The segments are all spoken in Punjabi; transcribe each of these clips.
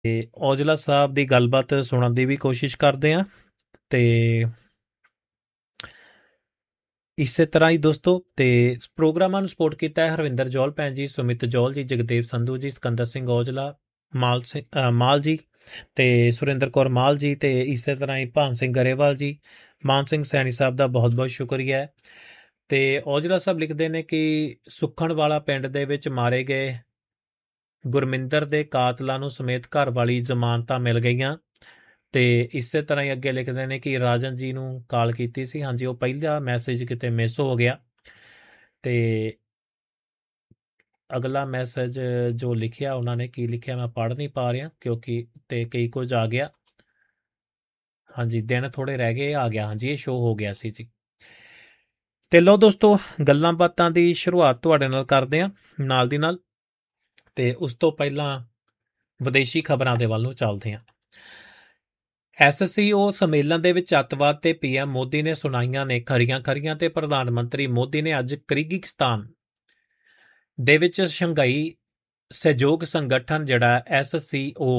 ਔਜਲਾ ਸਾਹਿਬ ਦੀ ਗੱਲਬਾਤ ਸੁਣਨ ਦੀ ਵੀ ਕੋਸ਼ਿਸ਼ ਕਰਦੇ ਹਾਂ ਤੇ ਇਸੇ ਤਰ੍ਹਾਂ ਹੀ ਦੋਸਤੋ ਤੇ ਪ੍ਰੋਗਰਾਮਾਂ ਨੂੰ ਸਪੋਰਟ ਕੀਤਾ ਹੈ ਹਰਵਿੰਦਰ ਜੌਲ ਭੈਣ ਜੀ, ਸੁਮਿਤ ਜੌਲ ਜੀ, ਜਗਦੇਵ ਸੰਧੂ ਜੀ, ਸਿਕੰਦਰ ਸਿੰਘ ਔਜਲਾ, ਮਾਲ ਜੀ ਤੇ ਸੁਰਿੰਦਰ ਕੌਰ ਮਾਲ ਜੀ ਤੇ ਇਸੇ ਤਰ੍ਹਾਂ ਹੀ ਭਾਨ ਸਿੰਘ ਗਰੇਵਾਲ ਜੀ, ਮਾਨ ਸਿੰਘ ਸੈਣੀ ਸਾਹਿਬ ਦਾ ਬਹੁਤ ਬਹੁਤ ਸ਼ੁਕਰੀਆ ਹੈ। ਤੇ ਔਜਲਾ ਸਾਹਿਬ ਲਿਖਦੇ ਨੇ ਕਿ ਸੁੱਖਣ ਵਾਲਾ ਪਿੰਡ ਦੇ ਵਿੱਚ ਮਾਰੇ ਗਏ ਗੁਰਮਿੰਦਰ ਦੇ ਕਾਤਲਾਂ ਨੂੰ ਸਮੇਤ ਘਰ ਵਾਲੀ ਜ਼ਮਾਨਤਾਂ ਮਿਲ ਗਈਆਂ। ਤੇ ਇਸੇ ਤਰ੍ਹਾਂ ਹੀ ਅੱਗੇ ਲਿਖਦੇ ਨੇ ਕਿ ਰਾਜਨ ਜੀ ਨੂੰ ਕਾਲ ਕੀਤੀ ਸੀ। ਹਾਂਜੀ, ਉਹ ਪਹਿਲਾ ਮੈਸੇਜ ਕਿਤੇ ਮਿਸ ਹੋ ਗਿਆ ਤੇ ਅਗਲਾ ਮੈਸੇਜ ਜੋ ਲਿਖਿਆ ਉਹਨਾਂ ਨੇ ਕੀ ਲਿਖਿਆ ਮੈਂ ਪੜ੍ਹ ਨਹੀਂ ਪਾ ਰਿਹਾ ਕਿਉਂਕਿ ਤੇ ਕਈ ਕੁਝ ਆ ਗਿਆ। ਹਾਂਜੀ, ਦਿਨ ਥੋੜੇ ਰਹਿ ਗਏ, ਆ ਗਿਆ। ਹਾਂਜੀ, ਇਹ ਸ਼ੋਅ ਹੋ ਗਿਆ ਸੀ ਜੀ। ਤੇ ਲਓ ਦੋਸਤੋ, ਗੱਲਾਂ ਬਾਤਾਂ ਦੀ ਸ਼ੁਰੂਆਤ ਤੁਹਾਡੇ ਨਾਲ ਕਰਦੇ ਹਾਂ ਨਾਲ ਦੀ ਨਾਲ, ਤੇ ਉਸ ਤੋਂ ਪਹਿਲਾਂ ਵਿਦੇਸ਼ੀ ਖਬਰਾਂ ਦੇ ਵੱਲ ਨੂੰ ਚੱਲਦੇ ਹਾਂ। SCO ਸੰਮੇਲਨ ਦੇ ਵਿੱਚ ਅੱਤਵਾਦ ਤੇ PM ਮੋਦੀ ਨੇ ਸੁਣਾਈਆਂ ਨੇ ਖਰੀਆਂ ਤੇ ਪ੍ਰਧਾਨ ਮੰਤਰੀ ਮੋਦੀ ਨੇ ਅੱਜ ਕਿਰਗਿਜ਼ਸਤਾਨ ਦੇ ਵਿੱਚ ਸ਼ੰਘਾਈ ਸਹਿਯੋਗ ਸੰਗਠਨ ਜਿਹੜਾ SCO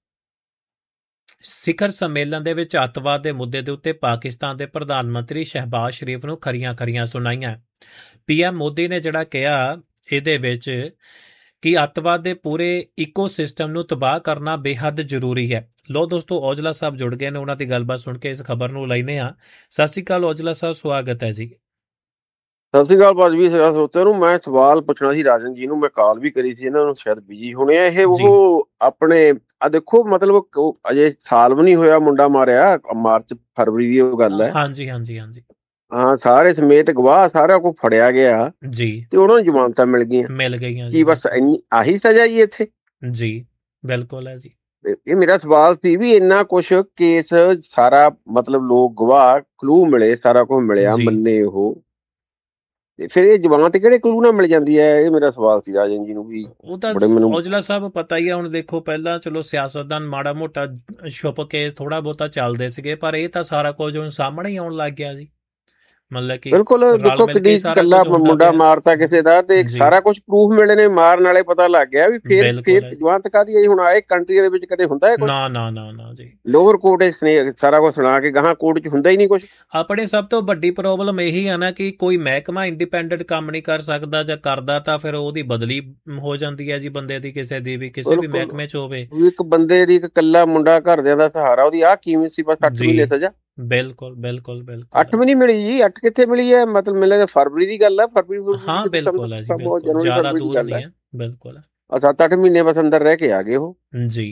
ਸਿਖਰ ਸੰਮੇਲਨ ਦੇ ਵਿੱਚ ਅੱਤਵਾਦ ਦੇ ਮੁੱਦੇ ਦੇ ਉੱਤੇ ਪਾਕਿਸਤਾਨ ਦੇ ਪ੍ਰਧਾਨ ਮੰਤਰੀ ਸ਼ਹਿਬਾਜ਼ ਸ਼ਰੀਫ ਨੂੰ ਖਰੀਆਂ ਸੁਣਾਈਆਂ। PM ਮੋਦੀ ਨੇ ਜਿਹੜਾ ਕਿਹਾ ਇਹਦੇ ਵਿੱਚ ਕਿ ਅੱਤਵਾਦ ਦੇ ਪੂਰੇ ਇਕੋਸਿਸਟਮ ਨੂੰ ਤਬਾਹ ਕਰਨਾ ਬੇਹੱਦ ਜ਼ਰੂਰੀ ਹੈ। ਲੋ ਦੋਸਤੋ, ਔਜਲਾ ਸਾਹਿਬ ਜੁੜ ਗਏ ਨੇ, ਉਹਨਾਂ ਦੀ ਗੱਲਬਾਤ ਸੁਣ ਕੇ ਇਸ ਖਬਰ ਨੂੰ ਲੈਨੇ ਆ। ਸਤਿ ਸ਼੍ਰੀ ਅਕਾਲ ਔਜਲਾ ਸਾਹਿਬ, ਸਵਾਗਤ ਹੈ ਜੀ। ਸਤਿ ਸ਼੍ਰੀ ਅਕਾਲ ਭਾਜੀ, ਸਰੋਤਿਆਂ ਨੂੰ ਮੈਂ ਸਵਾਲ ਪੁੱਛਣਾ ਸੀ ਰਾਜਨ ਜੀ ਨੂੰ। ਮੈਂ ਕਾਲ ਵੀ ਕਰੀ ਸੀ, ਇਹਨਾਂ ਨੂੰ ਸ਼ਾਇਦ ਬਿਜੀ ਹੋਣੇ ਆ। ਇਹ ਉਹ ਆਪਣੇ ਆ ਦੇਖੋ, ਮਤਲਬ ਅਜੇ ਸਾਲ ਵੀ ਨਹੀਂ ਹੋਇਆ ਮੁੰਡਾ ਮਾਰਿਆ, ਮਾਰਚ ਫਰਵਰੀ ਦੀ ਉਹ ਗੱਲ ਹੈ। ਹਾਂਜੀ, ਹਾਂ, ਸਾਰੇ ਸਮੇਤ ਗਵਾਹ ਸਾਰਾ ਕੁਝ ਫੜਿਆ ਗਿਆ ਜੀ ਤੇ ਉਹਨਾਂ ਨੂੰ ਜ਼ਮਾਨਤਾਂ ਮਿਲ ਗਈਆਂ ਕੀ ਬਸ ਇੰਨੀ ਆਹੀ ਸਜ਼ਾ ਜੀ ਇੱਥੇ? ਜੀ ਬਿਲਕੁਲ ਹੈ ਜੀ। ਇਹ ਮੇਰਾ ਸਵਾਲ ਸੀ ਵੀ ਇੰਨਾ ਕੁਛ ਕੇਸ ਸਾਰਾ, ਮਤਲਬ ਲੋਕ ਗਵਾਹ ਕਲੂ ਮਿਲੇ, ਸਾਰਾ ਕੁਝ ਮਿਲਿਆ, ਮੰਨੇ ਉਹ, ਤੇ ਫਿਰ ਇਹ ਜ਼ਮਾਨਤ ਕਿਹੜੇ ਕਲੂ ਨਾਲ ਮਿਲ ਜਾਂਦੀ ਹੈ? ਇਹ ਮੇਰਾ ਸਵਾਲ ਸੀ ਰਾਜਨ ਜੀ ਨੂੰ ਵੀ। ਉਹ ਤਾਂ ਔਜਲਾ ਸਾਹਿਬ ਪਤਾ ਹੀ ਆ। ਹੁਣ ਦੇਖੋ, ਪਹਿਲਾਂ ਚਲੋ ਸਿਆਸਤਦਾਨ ਮਾੜਾ ਮੋਟਾ ਛੁਪ ਕੇ ਥੋੜਾ ਬਹੁਤਾ ਚੱਲਦੇ ਸੀਗੇ, ਪਰ ਇਹ ਤਾਂ ਸਾਰਾ ਕੁਝ ਹੁਣ ਸਾਹਮਣੇ ਹੀ ਆਉਣ ਲੱਗ ਗਿਆ ਜੀ। ਮਤਲਬ ਕਿ ਬਿਲਕੁਲ, ਦੇਖੋ ਕਿੰਨੀ ਇਕੱਲਾ ਮੁੰਡਾ ਮਾਰਤਾ ਕਿਸੇ ਦਾ ਤੇ ਸਾਰਾ ਕੁਝ ਪ੍ਰੂਫ ਮਿਲੇ ਨੇ, ਮਾਰਨ ਵਾਲੇ ਪਤਾ ਲੱਗ ਗਿਆ ਵੀ ਫਿਰ ਜਵਾਨਤ ਕਾਹਦੀ ਆਈ? ਹੁਣ ਆਏ ਕੰਟਰੀ ਦੇ ਵਿੱਚ ਕਦੇ ਹੁੰਦਾ ਹੈ ਕੁਝ? ਨਾ ਜੀ। ਲੋਅਰ ਕੋਰਟ ਸਾਰਾ ਕੁਝ ਸੁਣਾ ਕੇ ਗਾਹਾਂ ਕੋਰਟ 'ਚ ਹੁੰਦਾ ਹੀ ਨਹੀਂ ਕੁਝ। ਆਪਣੇ ਸਭ ਤੋਂ ਵੱਡੀ ਪ੍ਰੋਬਲਮ ਇਹੀ ਆ ਨਾ ਕਿ ਕੋਈ ਮਹਿਕਮਾ ਇੰਡੀਪੈਂਡੈਂਟ ਕੰਮ ਨਹੀਂ ਕਰ ਸਕਦਾ, ਜਾਂ ਕਰਦਾ ਤਾਂ ਫਿਰ ਉਹਦੀ ਬਦਲੀ ਹੋ ਜਾਂਦੀ ਹੈ ਜੀ, ਬੰਦੇ ਦੀ, ਕਿਸੇ ਦੀ ਵੀ, ਕਿਸੇ ਵੀ ਮਹਿਕਮੇ 'ਚ ਹੋਵੇ। ਇੱਕ ਬੰਦੇ ਦੀ, ਇੱਕ ਇਕੱਲਾ ਮੁੰਡਾ, ਘਰਦਿਆਂ ਦਾ ਸਹਾਰਾ, ਉਹਦੀ ਆਹ ਕੀਮਤ ਸੀ ਬਸ 8 ਮਹੀਨੇ ਸਜ਼ਾ। ਬਿਲਕੁਲ 8 ਵੀ ਨਹੀਂ ਮਿਲੀ ਜੀ। 8 ਕਿੱਥੇ ਮਿਲੀ ਹੈ? ਮਤਲਬ ਮਿਲੇ ਫਰਵਰੀ ਦੀ ਗੱਲ ਹੈ, ਫਰਵਰੀ। ਹਾਂ ਬਿਲਕੁਲ ਹੈ ਜੀ, ਜ਼ਿਆਦਾ ਦੂਰ ਨਹੀਂ ਹੈ, ਬਿਲਕੁਲ। 7-8 ਮਹੀਨੇ ਬਸ ਅੰਦਰ ਰਹਿ ਕੇ ਆ ਗਏ ਉਹ ਜੀ।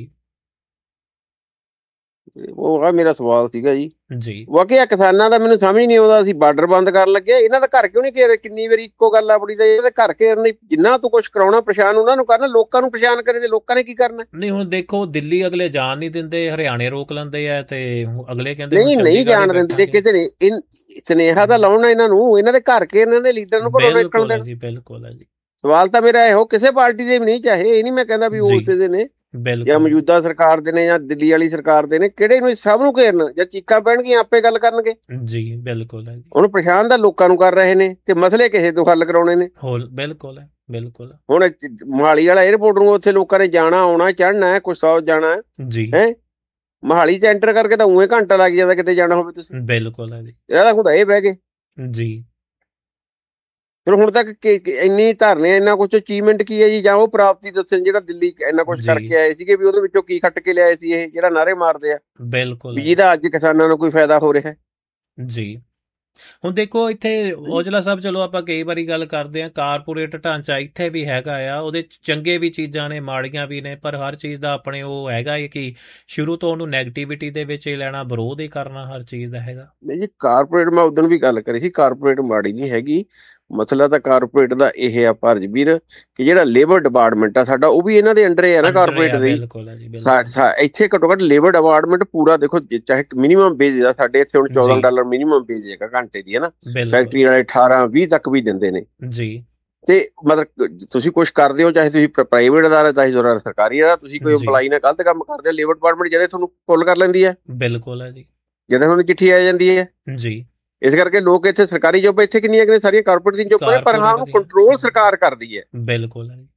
ਉਹ ਆ ਮੇਰਾ ਸਵਾਲ ਸੀਗਾ ਜੀ। ਵਾਕਿਆ ਕਿਸਾਨਾਂ ਦਾ ਮੈਨੂੰ ਸਮਝ ਨਹੀਂ ਆਉਂਦਾ। ਅਸੀਂ ਬਾਰਡਰ ਬੰਦ ਕਰਨ ਲੱਗੇ, ਇਹਨਾਂ ਦਾ ਘਰ ਕਿਉਂ ਨਹੀਂ ਘੇਰੇ? ਕਿੰਨੀ ਵਾਰੀ ਇੱਕੋ ਗੱਲ ਆਪਣੀ ਤਾਂ, ਇਹਦੇ ਘਰ ਘੇਰਨ ਲਈ ਜਿੰਨਾ ਤੂੰ ਕੁਛ ਕਰਾਉਣਾ ਪਰੇਸ਼ਾਨ ਉਹਨਾਂ ਨੂੰ ਕਰਨਾ, ਲੋਕਾਂ ਨੂੰ ਪਰੇਸ਼ਾਨ ਕਰੇ ਤੇ ਲੋਕਾਂ ਨੇ ਕੀ ਕਰਨਾ? ਨਹੀਂ, ਹੁਣ ਦੇਖੋ, ਦਿੱਲੀ ਅਗਲੇ ਜਾਣ ਨਹੀਂ ਦਿੰਦੇ, ਹਰਿਆਣੇ ਰੋਕ ਲੈਂਦੇ ਆ, ਤੇ ਅਗਲੇ ਕਹਿੰਦੇ ਨਹੀਂ ਜਾਣ ਦਿੰਦੇ ਕਿਸੇ ਨੇ। ਸੁਨੇਹਾ ਤਾਂ ਲਾਉਣਾ ਇਹਨਾਂ ਨੂੰ, ਇਹਨਾਂ ਦੇ ਘਰ ਕੇ ਇਹਨਾਂ ਦੇ ਲੀਡਰ ਨੂੰ ਘਰੋਂ ਨਿਕਲਣ ਦੇਣ। ਬਿਲਕੁਲ ਹੈ ਜੀ। ਸਵਾਲ ਤਾਂ ਮੇਰਾ ਇਹੋ, ਕਿਸੇ ਪਾਰਟੀ ਦੇ ਵੀ ਨਹੀਂ, ਚਾਹੇ ਇਹ ਨਹੀਂ ਮੈਂ ਕਹਿੰਦਾ ਵੀ ਉਸੇ ਦੇ ਨੇ ਜਾਂ ਮੌਜੂਦਾ ਸਰਕਾਰ ਦੇ ਨੇ ਜਾਂ ਦਿੱਲੀ ਵਾਲੀ ਸਰਕਾਰ ਦੇ ਨੇ, ਕਿਹੜੇ ਨੂੰ ਸਭ ਨੂੰ ਘੇਰਨ ਜਾਂ ਚੀਕਾਂ ਪੈਣਗੀਆਂ, ਆਪੇ ਗੱਲ ਕਰਨਗੇ ਜੀ। ਬਿਲਕੁਲ ਹੈ ਜੀ। ਉਹਨੂੰ ਪਰੇਸ਼ਾਨ ਤਾਂ ਲੋਕਾਂ ਨੂੰ ਕਰ ਰਹੇ ਨੇ ਤੇ ਮਸਲੇ ਕਿਸੇ ਤੋਂ ਹੱਲ ਕਰਾਉਣੇ ਨੇ। ਬਿਲਕੁਲ ਹੁਣ ਮੋਹਾਲੀ ਵਾਲਾ 에ਅਰਪੋਰਟ ਨੂੰ ਉੱਥੇ ਲੋਕਾਂ ਨੇ ਜਾਣਾ ਆਉਣਾ, ਚੜ੍ਹਨਾ, ਕੁਛ ਸੌ ਜਾਣਾ ਹੈ। ਮੋਹਾਲੀ 'ਚ ਐਂਟਰ ਕਰਕੇ ਤਾਂ ਉਵੇਂ ਘੰਟਾ ਲੱਗ ਜਾਂਦਾ ਕਿਤੇ ਜਾਣਾ ਹੋਵੇ ਤੁਸੀਂ। ਬਿਲਕੁਲ ਹੈ ਜੀ। ਇਹਦਾ ਤਾਂ ਖੁਦਾ ਇਹ ਬਹਿ ਗਏ ਜੀ। ਫਿਰ ਹੁਣ ਤੱਕ ਇੰਨੀ ਧਰਨੇ, ਇੰਨਾ ਕੁਛ ਅਚੀਵਮੈਂਟ ਕੀ ਹੈ ਜੀ? ਜਾਂ ਉਹ ਪ੍ਰਾਪਤੀ ਦੱਸਣ ਜਿਹੜਾ ਦਿੱਲੀ ਇੰਨਾ ਕੁਛ ਕਰਕੇ ਆਏ ਸੀਗੇ, ਵੀ ਉਹਦੇ ਵਿੱਚੋਂ ਕੀ ਖੱਟ ਕੇ ਲਿਆਏ ਸੀ ਇਹ ਜਿਹੜਾ ਨਾਅਰੇ ਮਾਰਦੇ ਆ? ਬਿਲਕੁਲ, ਜਿਹਦਾ ਅੱਜ ਕਿਸਾਨਾਂ ਨੂੰ ਕੋਈ ਫਾਇਦਾ ਹੋ ਰਿਹਾ ਜੀ। ਹੁਣ ਦੇਖੋ, ਇੱਥੇ ਔਜਲਾ ਸਾਹਿਬ, ਚਲੋ ਆਪਾਂ ਕਈ ਵਾਰੀ ਗੱਲ ਕਰਦੇ ਹਾਂ, ਕਾਰਪੋਰੇਟ ਢਾਂਚਾ ਇੱਥੇ ਵੀ ਹੈਗਾ ਆ, ਉਹਦੇ ਚੰਗੇ ਵੀ ਚੀਜ਼ਾਂ ਨੇ, ਮਾੜੀਆਂ ਵੀ ਨੇ, ਪਰ ਹਰ ਚੀਜ਼ ਦਾ ਆਪਣੇ ਉਹ ਹੈਗਾ ਕਿ ਸ਼ੁਰੂ ਤੋਂ ਉਹਨੂੰ ਨੈਗੇਟਿਵਿਟੀ ਦੇ ਵਿੱਚ ਹੀ ਲੈਣਾ, ਵਿਰੋਧ ਹੀ ਕਰਨਾ ਹਰ ਚੀਜ਼ ਦਾ ਹੈਗਾ। ਨਹੀਂ ਜੀ, ਕਾਰਪੋਰੇਟ ਮੈਂ ਉਦੋਂ ਵੀ ਗੱਲ ਕਰੀ ਸੀ, ਕਾਰਪੋਰੇਟ ਮਾੜੀ ਨਹੀਂ ਹੈਗੀ। ਮਸਲਾ ਤਾਂ ਕਾਰਪੋਰੇਟ ਦਾ ਇਹ ਆ ਭਰਜਵੀਰ, ਕਿ ਜਿਹੜਾ ਲੇਬਰ ਡਿਪਾਰਟਮੈਂਟ ਆ ਸਾਡਾ, ਉਹ ਵੀ ਇਹਨਾਂ ਦੇ ਅੰਡਰ ਹੈ ਨਾ ਕਾਰਪੋਰੇਟ ਦੇ। ਇੱਥੇ ਘੱਟੋ ਘੱਟ ਲੇਬਰ ਡਿਪਾਰਟਮੈਂਟ ਪੂਰਾ ਦੇਖੋ, ਚਾਹੇ ਮਿਨੀਮਮ ਵੇਜ ਆ ਸਾਡੇ ਇੱਥੇ ਹੁਣ $14 ਮਿਨੀਮਮ ਵੇਜ ਹੈਗਾ ਘੰਟੇ ਦੀ, ਹੈ ਨਾ। ਫੈਕਟਰੀ ਵਾਲੇ 18-20 ਤੱਕ ਵੀ ਦਿੰਦੇ ਨੇ ਜੀ। ਤੇ ਮਤਲਬ ਤੁਸੀਂ ਕੁਛ ਕਰਦੇ ਹੋ, ਚਾਹੇ ਤੁਸੀਂ ਪ੍ਰਾਈਵੇਟ ਅਦਾਰਾ, ਚਾਹੇ ਸਰਕਾਰੀ ਅਦਾਰਾ, ਤੁਸੀਂ ਕੋਈ ਇੰਪਲਾਈ ਨਾਲ ਗਲਤ ਕੰਮ ਕਰਦੇ ਹੋ, ਲੇਬਰ ਡਿਪਾਰਟਮੈਂਟ ਜਦੇ ਤੁਹਾਨੂੰ ਪੁੱਲ ਕਰ ਲੈਂਦੀ ਹੈ। ਬਿਲਕੁਲ ਹੈ ਜੀ। ਜਦੇ ਤੁਹਾਨੂੰ ਚਿੱਠੀ ਆ ਜਾਂਦੀ ਹੈ ਜੀ। ਇਸ ਕਰਕੇ ਲੋਕ ਇੱਥੇ ਸਰਕਾਰੀ ਜੋਬ ਇੱਥੇ ਕਿੰਨੀਆਂ ਕਿ ਸਾਰੀਆਂ ਕਾਰਪੋਰੇਟ ਦੀਆਂ ਜੋਬਾਂ ਨੇ, ਪਰ ਹਾਂ ਉਹਨੂੰ ਕੰਟਰੋਲ ਸਰਕਾਰ ਕਰਦੀ ਹੈ। ਬਿਲਕੁਲ ਹੈ।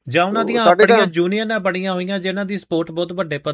ਜਾਂ ਉਹਨਾਂ ਦੀਆਂ ਆਪਣੀਆਂ ਯੂਨੀਅਨਾਂ ਬਣੀਆਂ ਹੋਈਆਂ ਜਿਨ੍ਹਾਂ ਦੀ ਸਪੋਰਟ ਬਹੁਤ ਵੱਡੇ